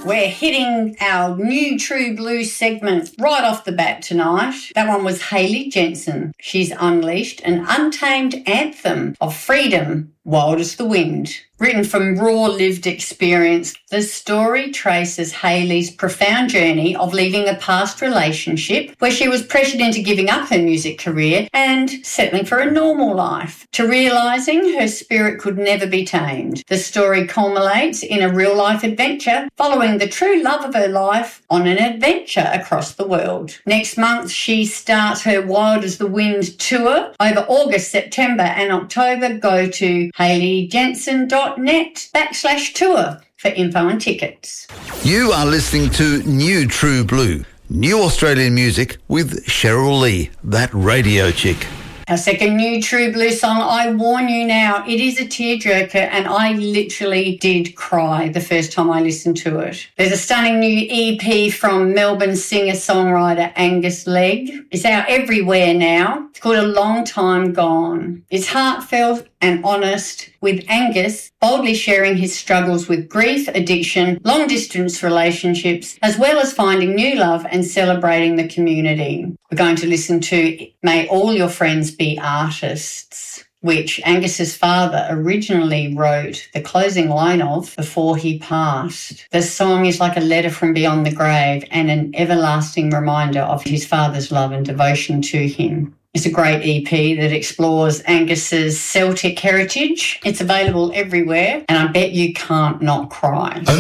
We're hitting our new True Blue segment right off the bat tonight. That one was Hayley Jensen. She's unleashed an untamed anthem of freedom, Wild as the Wind. Written from raw lived experience, the story traces Hayley's profound journey of leaving a past relationship where she was pressured into giving up her music career and settling for a normal life, to realising her spirit could never be tamed. The story culminates in a real-life adventure following the true love of her life on an adventure across the world. Next month, she starts her Wild as the Wind tour. Over August, September and October, go to hayleyjensen.net/tour for info and tickets. You are listening to New True Blue, new Australian music with Cheryl Lee, that radio chick. Our second new True Blue song, I Warn You Now. It is a tearjerker, and I literally did cry the first time I listened to it. There's a stunning new EP from Melbourne singer-songwriter Angus Legg. It's out everywhere now. It's called A Long Time Gone. It's heartfelt and honest, with Angus boldly sharing his struggles with grief, addiction, long-distance relationships, as well as finding new love and celebrating the community. We're going to listen to May All Your Friends Be Artists, which Angus's father originally wrote the closing line of before he passed. The song is like a letter from beyond the grave and an everlasting reminder of his father's love and devotion to him. It's a great EP that explores Angus's Celtic heritage. It's available everywhere, and I bet you can't not cry.